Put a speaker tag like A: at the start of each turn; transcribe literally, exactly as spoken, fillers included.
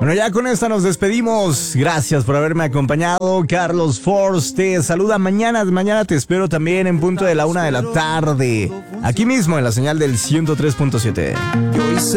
A: Bueno, ya con esta nos despedimos. Gracias por haberme acompañado. Carlos Force te saluda mañana. Mañana te espero también en punto de la una de la tarde. Aquí mismo en la señal del ciento tres punto siete.